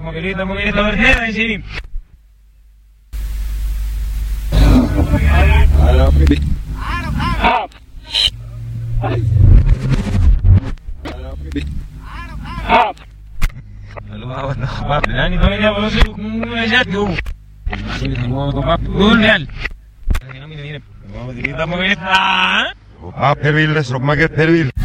mobilito, verdad, sí. Lumawan na kapap. Nani to niya wala sa kung masyad ko. Sige mo to pap. Real. Kami ni. Mo dito mo galit. Pervil, Rok Maget Pervil.